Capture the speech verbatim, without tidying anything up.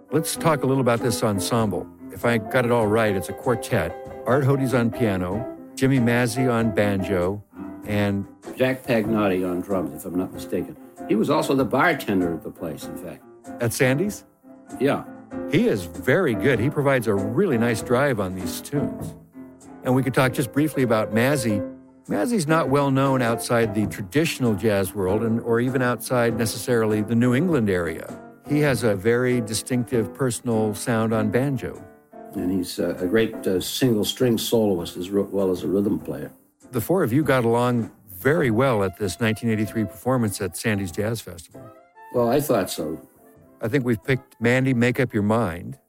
Let's talk a little about this ensemble. If I got it all right, it's a quartet. Art Hode's on piano, Jimmy Mazzy on banjo, and Jack Pagnotti on drums, if I'm not mistaken. He was also the bartender at the place, in fact. At Sandy's? Yeah. He is very good. He provides a really nice drive on these tunes. And we could talk just briefly about Mazzy. Mazzy's not well known outside the traditional jazz world and or even outside necessarily the New England area. He has a very distinctive personal sound on banjo. And he's uh, a great uh, single-string soloist as well as a rhythm player. The four of you got along very well at this nineteen eighty-three performance at Sandy's Jazz Festival. Well, I thought so. I think we've picked Mandy, Make Up Your Mind.